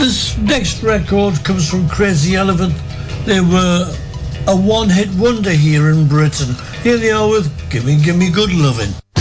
This next record comes from Crazy Elephant. They were a one-hit wonder here in Britain. Here they are with Gimme Gimme Good Lovin'.